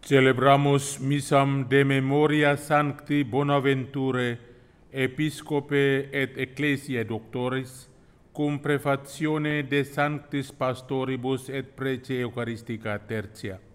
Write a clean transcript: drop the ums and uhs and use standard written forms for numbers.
Celebramus missam de memoria Sancti Bonaventure, Episcope et Ecclesiae Doctoris, cum prefatione de Sanctis Pastoribus et Prece Eucharistica tertia.